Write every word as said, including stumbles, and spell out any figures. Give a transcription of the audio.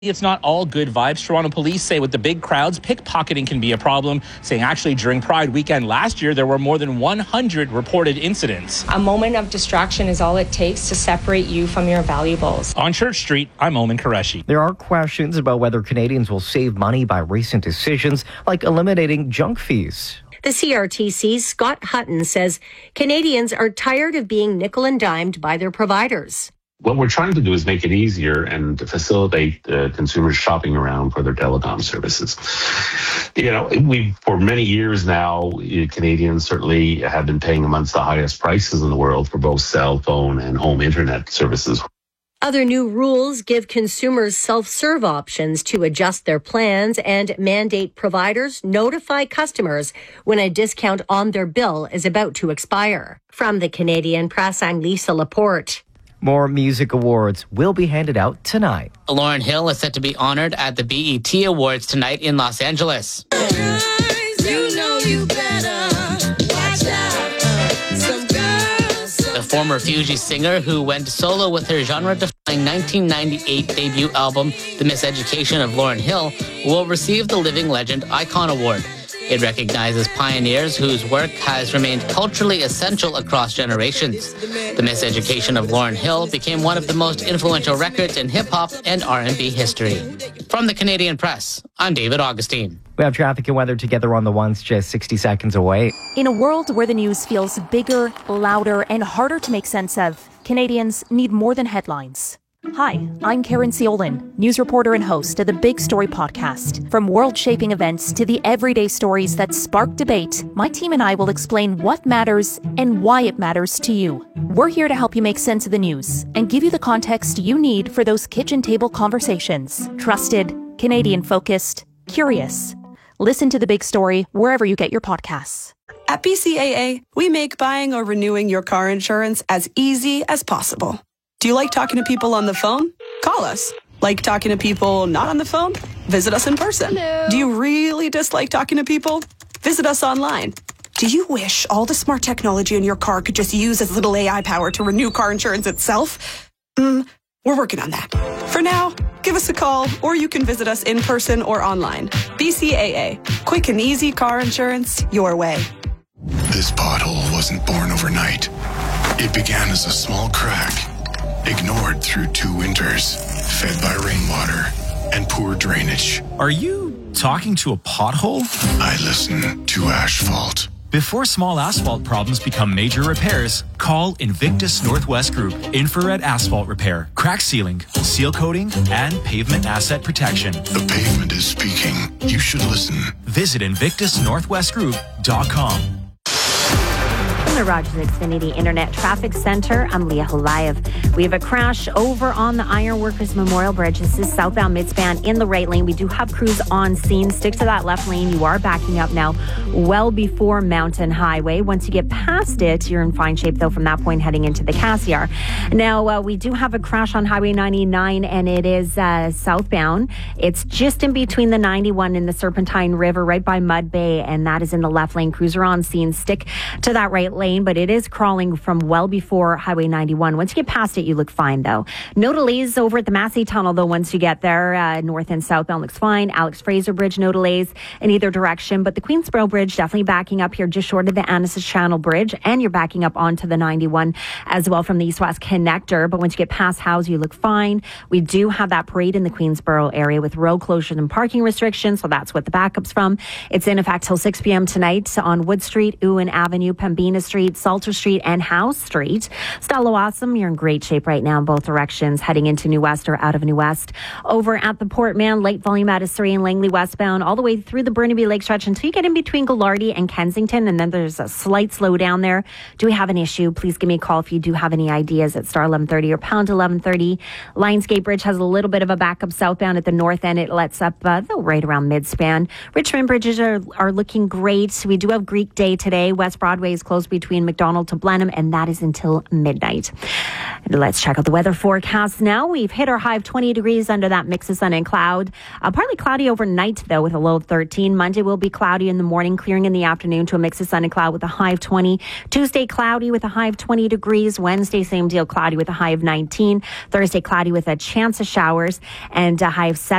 It's not all good vibes. Toronto police say with the big crowds, pickpocketing can be a problem, saying actually during Pride weekend last year, there were more than one hundred reported incidents. A moment of distraction is all it takes to separate you from your valuables. On Church Street, I'm Omen Qureshi. There are questions about whether Canadians will save money by recent decisions like eliminating junk fees. The C R T C's Scott Hutton says Canadians are tired of being nickel and dimed by their providers. What we're trying to do is make it easier and to facilitate uh, consumers shopping around for their telecom services. You know, we for many years now, Canadians certainly have been paying amongst the highest prices in the world for both cell phone and home internet services. Other new rules give consumers self-serve options to adjust their plans and mandate providers notify customers when a discount on their bill is about to expire. From the Canadian Press, I'm Lisa Laporte. More music awards will be handed out tonight. Lauryn Hill is set to be honored at the B E T Awards tonight in Los Angeles. You know you better watch out. Some girls, some The former Fugees singer who went solo with her genre-defining nineteen ninety-eight debut album, The Miseducation of Lauryn Hill, will receive the Living Legend Icon Award. It recognizes pioneers whose work has remained culturally essential across generations. The Miseducation of Lauryn Hill became one of the most influential records in hip-hop and R and B history. From the Canadian Press, I'm David Augustine. We have traffic and weather together on the ones just sixty seconds away. In a world where the news feels bigger, louder, and harder to make sense of, Canadians need more than headlines. Hi, I'm Karen Ciolin, news reporter and host of the Big Story podcast. From world-shaping events to the everyday stories that spark debate, my team and I will explain what matters and why it matters to you. We're here to help you make sense of the news and give you the context you need for those kitchen table conversations. Trusted, Canadian-focused, curious. Listen to The Big Story wherever you get your podcasts. At B C A A, we make buying or renewing your car insurance as easy as possible. Do you like talking to people on the phone? Call us. Like talking to people not on the phone? Visit us in person. Hello. Do you really dislike talking to people? Visit us online. Do you wish all the smart technology in your car could just use as little A I power to renew car insurance itself? Mm, we're working on that. For now, give us a call or you can visit us in person or online. B C A A. Quick and easy car insurance your way. This pothole wasn't born overnight. It began as a small crack, ignored through two winters, fed by rainwater and poor drainage. Are you talking to a pothole? I listen to asphalt. Before small asphalt problems become major repairs, call Invictus Northwest Group. Infrared asphalt repair, crack sealing, seal coating, and pavement asset protection. The pavement is speaking. You should listen. Visit invictus northwest group dot com. From the Rogers Xfinity Internet Traffic Center, I'm Leah Holayev. We have a crash over on the Ironworkers Memorial Bridge. This is southbound midspan in the right lane. We do have crews on scene. Stick to that left lane. You are backing up now well before Mountain Highway. Once you get past it, you're in fine shape, though, from that point heading into the Cassiar. Now, uh, we do have a crash on Highway ninety-nine, and it is uh, southbound. It's just in between the ninety-one and the Serpentine River, right by Mud Bay, and that is in the left lane. Crews are on scene. Stick to that right lane, but it is crawling from well before Highway ninety-one. Once you get past it, you look fine, though. No delays over at the Massey Tunnel, though, once you get there. Uh, north and southbound looks fine. Alex Fraser Bridge, no delays in either direction, but the Queensboro Bridge definitely backing up here just short of the Annacis Channel Bridge, and you're backing up onto the ninety-one as well from the east-west connector, but once you get past Howes, you look fine. We do have that parade in the Queensboro area with road closures and parking restrictions, so that's what the backup's from. It's in effect till six p.m. tonight on Wood Street, Ewan Avenue, Pembina Street, Salter Street, and House Street. Stella Awesome, you're in great shape right now in both directions, heading into New West or out of New West. Over at the Portman, light volume out of Surrey and Langley westbound, all the way through the Burnaby Lake stretch until you get in between Gallardi and Kensington, and then there's a slight slowdown there. Do we have an issue? Please give me a call if you do have any ideas at star eleven thirty or pound eleven thirty. Lionsgate Bridge has a little bit of a backup southbound at the north end. It lets up uh, though right around midspan. Richmond bridges are, are looking great. We do have Greek Day today. West Broadway is closed between between McDonald to Blenheim, and that is until midnight. And let's check out the weather forecast now. We've hit our high of twenty degrees under that mix of sun and cloud. Uh, partly cloudy overnight, though, with a low of thirteen. Monday will be cloudy in the morning, clearing in the afternoon to a mix of sun and cloud with a high of twenty. Tuesday, cloudy with a high of twenty degrees. Wednesday, same deal, cloudy with a high of nineteen. Thursday, cloudy with a chance of showers and a high of seven.